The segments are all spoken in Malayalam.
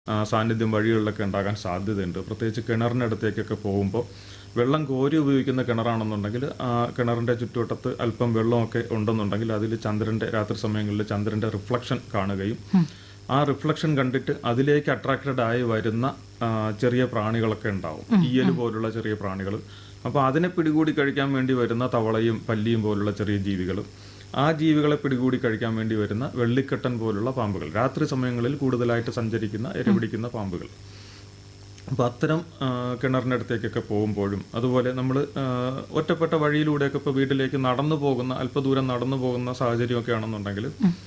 സാന്നിധ്യം വഴികളിലൊക്കെ ഉണ്ടാകാൻ സാധ്യതയുണ്ട്. പ്രത്യേകിച്ച് കിണറിനടുത്തേക്കൊക്കെ പോകുമ്പോൾ വെള്ളം കോരി ഉപയോഗിക്കുന്ന കിണറാണെന്നുണ്ടെങ്കിൽ ആ കിണറിൻ്റെ ചുറ്റുവട്ടത്ത് അല്പം വെള്ളമൊക്കെ ഉണ്ടെന്നുണ്ടെങ്കിൽ അതിൽ രാത്രി സമയങ്ങളിൽ ചന്ദ്രൻ്റെ റിഫ്ലക്ഷൻ കാണുകയും ആ റിഫ്ലക്ഷൻ കണ്ടിട്ട് അതിലേക്ക് അട്രാക്റ്റഡ് ആയി വരുന്ന ചെറിയ പ്രാണികളൊക്കെ ഉണ്ടാവും, ഈയൽ പോലുള്ള ചെറിയ പ്രാണികൾ. അപ്പോൾ അതിനെ പിടികൂടി കഴിക്കാൻ വേണ്ടി വരുന്ന തവളയും പല്ലിയും പോലുള്ള ചെറിയ ജീവികൾ, ആ ജീവികളെ പിടികൂടി കഴിക്കാൻ വേണ്ടി വരുന്ന വെള്ളിക്കെട്ടൻ പോലുള്ള പാമ്പുകൾ, രാത്രി സമയങ്ങളിൽ കൂടുതലായിട്ട് സഞ്ചരിക്കുന്ന ഇരപിടിക്കുന്ന പാമ്പുകൾ. അപ്പോൾ അത്തരം കിണറിനടുത്തേക്കൊക്കെ പോകുമ്പോഴും അതുപോലെ നമ്മൾ ഒറ്റപ്പെട്ട വഴിയിലൂടെയൊക്കെ ഇപ്പോൾ വീട്ടിലേക്ക് അല്പദൂരം നടന്നു പോകുന്ന സാഹചര്യമൊക്കെ ആണെന്നുണ്ടെങ്കിൽ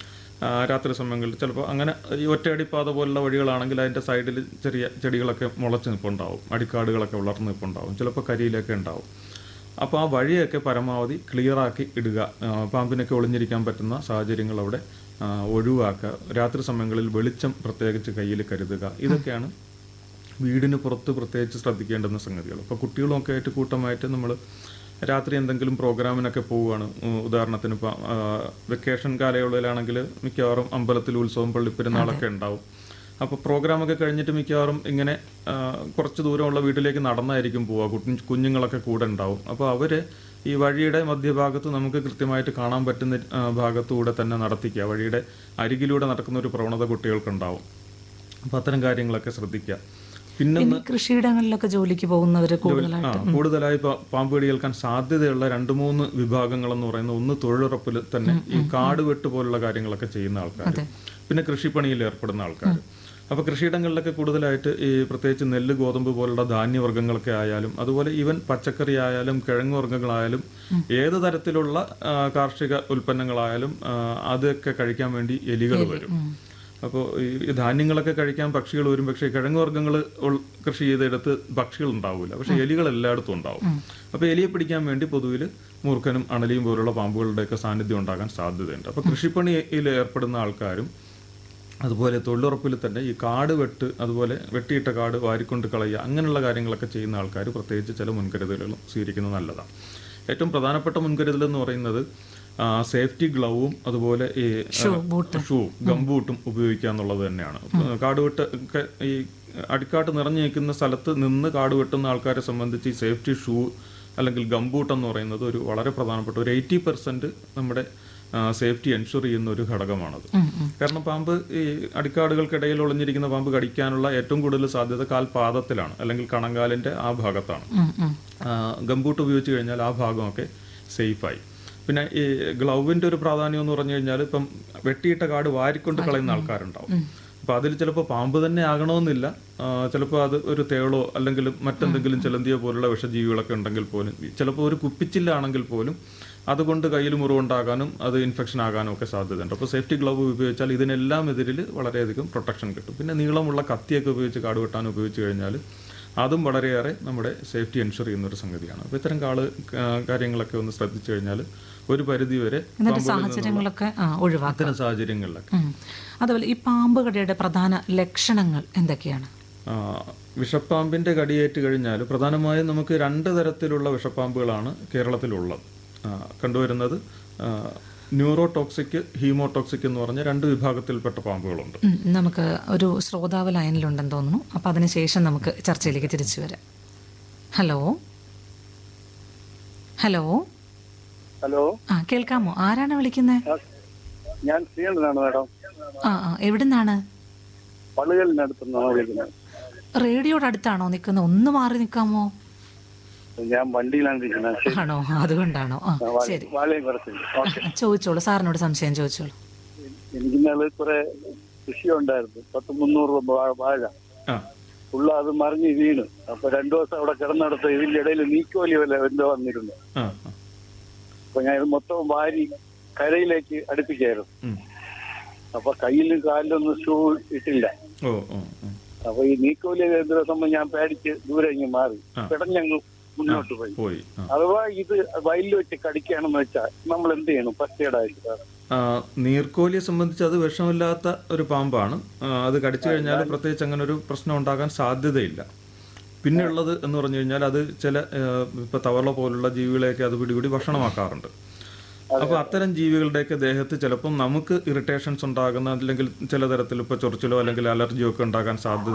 രാത്രി സമയങ്ങളിൽ ചിലപ്പോൾ അങ്ങനെ ഈ ഒറ്റയടിപ്പാത പോലുള്ള വഴികളാണെങ്കിൽ അതിൻ്റെ സൈഡിൽ ചെറിയ ചെടികളൊക്കെ മുളച്ച് നിൽപ്പുണ്ടാവും, അടിക്കാടുകളൊക്കെ വളർന്ന് നിൽപ്പുണ്ടാവും, ചിലപ്പോൾ കരിയിലൊക്കെ ഉണ്ടാവും. അപ്പോൾ ആ വഴിയൊക്കെ പരമാവധി ക്ലിയറാക്കി ഇടുക, പാമ്പിനൊക്കെ ഒളിഞ്ഞിരിക്കാൻ പറ്റുന്ന സാഹചര്യങ്ങൾ അവിടെ ഒഴിവാക്കുക, രാത്രി സമയങ്ങളിൽ വെളിച്ചം പ്രത്യേകിച്ച് കയ്യിൽ കരുതുക. ഇതൊക്കെയാണ് വീടിന് പുറത്ത് പ്രത്യേകിച്ച് ശ്രദ്ധിക്കേണ്ടുന്ന സംഗതികൾ. അപ്പോൾ കുട്ടികളുമൊക്കെ ആയിട്ട് കൂട്ടമായിട്ട് നമ്മൾ രാത്രി എന്തെങ്കിലും പ്രോഗ്രാമിനൊക്കെ പോവുകയാണ്, ഉദാഹരണത്തിന് ഇപ്പോൾ വെക്കേഷൻ കാലയളവിലാണെങ്കിൽ മിക്കവാറും അമ്പലത്തിൽ ഉത്സവം പള്ളിപ്പെരുന്നാളൊക്കെ ഉണ്ടാവും. അപ്പോൾ പ്രോഗ്രാമൊക്കെ കഴിഞ്ഞിട്ട് മിക്കവാറും ഇങ്ങനെ കുറച്ച് ദൂരമുള്ള വീട്ടിലേക്ക് നടന്നായിരിക്കും പോവുക, കുഞ്ഞുങ്ങളൊക്കെ കൂടെ ഉണ്ടാവും. അപ്പോൾ അവർ ഈ വഴിയുടെ മധ്യഭാഗത്ത് നമുക്ക് കൃത്യമായിട്ട് കാണാൻ പറ്റുന്ന ഭാഗത്തൂടെ തന്നെ നടത്തിക്കുക, വഴിയുടെ അരികിലൂടെ നടക്കുന്ന ഒരു പ്രവണത കുട്ടികൾക്കുണ്ടാവും. അപ്പോൾ അത്തരം കാര്യങ്ങളൊക്കെ ശ്രദ്ധിക്കുക. പിന്നെ കൃഷിയിടങ്ങളിലൊക്കെ ജോലിക്ക് പോകുന്നവർ കൂടുതലായി പാമ്പ് കടിയേൽക്കാൻ സാധ്യതയുള്ള 2-3 വിഭാഗങ്ങളെന്ന് പറയുന്നത്, ഒന്ന് തൊഴിലുറപ്പിൽ തന്നെ ഈ കാട് വെട്ട് പോലുള്ള കാര്യങ്ങളൊക്കെ ചെയ്യുന്ന ആൾക്കാർ, പിന്നെ കൃഷിപ്പണിയിൽ ഏർപ്പെടുന്ന ആൾക്കാർ. അപ്പോൾ കൃഷിയിടങ്ങളിലൊക്കെ കൂടുതലായിട്ട് ഈ പ്രത്യേകിച്ച് നെല്ല്, ഗോതമ്പ് പോലുള്ള ധാന്യവർഗ്ഗങ്ങളൊക്കെ ആയാലും അതുപോലെ ഈവൻ പച്ചക്കറി ആയാലും കിഴങ്ങ് വർഗ്ഗങ്ങളായാലും ഏത് തരത്തിലുള്ള കാർഷിക ഉൽപ്പന്നങ്ങളായാലും അതൊക്കെ കഴിക്കാൻ വേണ്ടി എലികൾ വരും. അപ്പോൾ ഈ ധാന്യങ്ങളൊക്കെ കഴിക്കാൻ പക്ഷികൾ വരും, പക്ഷേ കിഴങ്ങ് വർഗ്ഗങ്ങൾ കൃഷി ചെയ്തെടുത്ത് പക്ഷികൾ ഉണ്ടാവില്ല, പക്ഷേ എലികൾ എല്ലായിടത്തും ഉണ്ടാവും. അപ്പോൾ എലിയെ പിടിക്കാൻ വേണ്ടി പൊതുവിൽ മൂർഖനും അണലിയും പോലുള്ള പാമ്പുകളുടെയൊക്കെ സാന്നിധ്യം ഉണ്ടാകാൻ സാധ്യതയുണ്ട്. അപ്പോൾ കൃഷിപ്പണിയിൽ ഏർപ്പെടുന്ന ആൾക്കാരും അതുപോലെ തൊഴിലുറപ്പിൽ തന്നെ ഈ കാട് വെട്ട്, അതുപോലെ വെട്ടിയിട്ട കാട് വാരിക്കൊണ്ട് കളയുക, അങ്ങനെയുള്ള കാര്യങ്ങളൊക്കെ ചെയ്യുന്ന ആൾക്കാർ പ്രത്യേകിച്ച് ചില മുൻകരുതലുകളും സ്വീകരിക്കുന്നത് നല്ലതാണ്. ഏറ്റവും പ്രധാനപ്പെട്ട മുൻകരുതൽ എന്ന് പറയുന്നത് സേഫ്റ്റി ഗ്ലൗവും അതുപോലെ ഈ ഗംബൂട്ടും ഉപയോഗിക്കുക എന്നുള്ളത് തന്നെയാണ്. കാടുവെട്ട് ഈ അടിക്കാട്ട് നിറഞ്ഞു നിൽക്കുന്ന സ്ഥലത്ത് നിന്ന് കാട് വെട്ടുന്ന ആൾക്കാരെ സംബന്ധിച്ച് ഈ സേഫ്റ്റി ഷൂ അല്ലെങ്കിൽ ഗംബൂട്ട് എന്ന് പറയുന്നത് ഒരു വളരെ പ്രധാനപ്പെട്ട ഒരു 80% നമ്മുടെ സേഫ്റ്റി എൻഷുർ ചെയ്യുന്ന ഒരു ഘടകമാണത്. കാരണം പാമ്പ് ഈ അടിക്കാടുകൾക്കിടയിൽ ഒളിഞ്ഞിരിക്കുന്ന പാമ്പ് കടിക്കാനുള്ള ഏറ്റവും കൂടുതൽ സാധ്യത കാൽപാദത്തിലാണ്, അല്ലെങ്കിൽ കണങ്കാലിൻ്റെ ആ ഭാഗത്താണ്. ഗംബൂട്ട് ഉപയോഗിച്ച് കഴിഞ്ഞാൽ ആ ഭാഗമൊക്കെ സേഫായി. പിന്നെ ഈ ഗ്ലൗവിൻ്റെ ഒരു പ്രാധാന്യം എന്ന് പറഞ്ഞു കഴിഞ്ഞാൽ ഇപ്പം വെട്ടിയിട്ട കാട് വാരിക്കൊണ്ട് കളയുന്ന ആൾക്കാരുണ്ടാവും. അപ്പോൾ അതിൽ ചിലപ്പോൾ പാമ്പ് തന്നെ ആകണമെന്നില്ല, ചിലപ്പോൾ അത് ഒരു തേളോ അല്ലെങ്കിൽ മറ്റെന്തെങ്കിലും ചിലന്തിയോ പോലുള്ള വിഷജീവികളൊക്കെ ഉണ്ടെങ്കിൽ പോലും, ചിലപ്പോൾ ഒരു കുപ്പിച്ചില്ലാണെങ്കിൽ പോലും അതുകൊണ്ട് കയ്യിൽ മുറിവുണ്ടാകാനും അത് ഇൻഫെക്ഷൻ ആകാനും ഒക്കെ സാധ്യതയുണ്ട്. അപ്പോൾ സേഫ്റ്റി ഗ്ലൗവ് ഉപയോഗിച്ചാൽ ഇതിനെല്ലാം എതിരിൽ വളരെയധികം പ്രൊട്ടക്ഷൻ കിട്ടും. പിന്നെ നീളമുള്ള കത്തിയൊക്കെ ഉപയോഗിച്ച് കാട് വെട്ടാൻ ഉപയോഗിച്ച് കഴിഞ്ഞാൽ അതും വളരെയേറെ നമ്മുടെ സേഫ്റ്റി എൻഷുർ ചെയ്യുന്നൊരു സംഗതിയാണ്. അപ്പോൾ ഇത്തരം കാര്യങ്ങളൊക്കെ ഒന്ന് ശ്രദ്ധിച്ചു കഴിഞ്ഞാൽ ഒരു പരിധിവരെ സാഹചര്യങ്ങളിലൊക്കെ അത്തരം സാഹചര്യങ്ങളിലൊക്കെ. അതുപോലെ ഈ പാമ്പ് കടിയുടെ പ്രധാന ലക്ഷണങ്ങൾ എന്തൊക്കെയാണ്? വിഷപ്പാമ്പിൻ്റെ കടിയേറ്റ് കഴിഞ്ഞാൽ പ്രധാനമായും നമുക്ക് 2 തരത്തിലുള്ള വിഷപ്പാമ്പുകളാണ് കേരളത്തിലുള്ളത്. കണ്ടുവരുന്നത് ന്യൂറോടോക്സിക്, ഹീമോടോക്സിക് എന്ന് പറഞ്ഞ 2 വിഭാഗത്തിൽപ്പെട്ട പാമ്പുകളുണ്ട്. നമുക്ക് ഒരു ശ്രോതാവ് ലൈനിലുണ്ടെന്ന് തോന്നുന്നു, അപ്പോൾ അതിനുശേഷം നമുക്ക് ചർച്ചയിലേക്ക് തിരിച്ചു വരാം. ഹലോ ഹലോ ഹലോ, കേൾക്കാമോ? ആരാണ് വിളിക്കുന്നത്? ഞാൻ ശ്രീകണ്ഠനാണ് മാഡം. എവിടുന്നാണ്? പള്ളികളിനടുത്തുനിന്നാണ് വിളിക്കുന്നത്. റേഡിയോയുടെ അടുത്താണോ നിൽക്കുന്നത്? ഒന്ന് മാറി നിൽക്കാമോ? ഞാൻ വണ്ടിയിലാണ് ഇരിക്കുന്നത്. ആണോ? അതുകൊണ്ടാണോ? ശരി, ചോദിച്ചോളൂ, സാറിനോട് സംശയം ചോദിച്ചോളൂ. എനിക്കിന്നാള് കുറെ കൃഷി ഉണ്ടായിരുന്നു, 10-300 വാഴ. ഉള്ള അത് മറിഞ്ഞ് വീണു. അപ്പൊ 2 ദിവസം അവിടെ കിടന്നെടുത്ത് ഇതിന്റെ ഇടയിൽ നീക്കോലി വല്ല എന്തോ വന്നിരുന്നു. അപ്പൊ ഞാൻ ഇത് മൊത്തം വാരി കരയിലേക്ക് അടുപ്പിക്കായിരുന്നു. അപ്പൊ കയ്യിലും കാലിലും ഒന്നും ഷൂ ഇട്ടില്ല. അപ്പൊ ഈ നീക്കോലി ദിവസം ഞാൻ പേടിച്ച് ദൂരെ ഇങ്ങ് മാറി, പെടഞ്ഞങ്ങ് മുന്നോട്ട് പോയി. അഥവാ ഇത് വയലിൽ വെച്ച് കടിക്കുകയാണെന്ന് വെച്ചാൽ നമ്മൾ എന്ത് ചെയ്യണം? ഫസ്റ്റ് എയ്ഡ് ആയിട്ട് നീർക്കോലിയെ സംബന്ധിച്ച് അത് വിഷമില്ലാത്ത ഒരു പാമ്പാണ്. അത് കടിച്ചു കഴിഞ്ഞാൽ പ്രത്യേകിച്ച് അങ്ങനെ ഒരു പ്രശ്നം ഉണ്ടാകാൻ സാധ്യതയില്ല. പിന്നെ ഉള്ളത് എന്ന് പറഞ്ഞു കഴിഞ്ഞാൽ അത് ചില ഇപ്പൊ തവള പോലുള്ള ജീവികളെയൊക്കെ അത് പിടികൂടി ഭക്ഷണമാക്കാറുണ്ട്. അപ്പൊ അത്തരം ജീവികളുടെയൊക്കെ ദേഹത്ത് ചിലപ്പം നമുക്ക് ഇറിറ്റേഷൻസ് ഉണ്ടാകുന്ന അല്ലെങ്കിൽ ചില തരത്തിൽ ഇപ്പൊ ചൊറിച്ചിലോ അല്ലെങ്കിൽ അലർജിയോ ഒക്കെ ഉണ്ടാകാൻ സാധ്യത